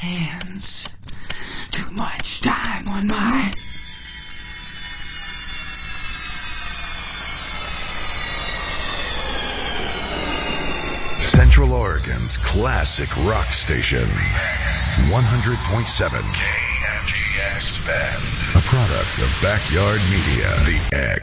hands. Too much time on my... Central Oregon's classic rock station, 100.7 KMGX Bend, a product of Backyard Media, The X.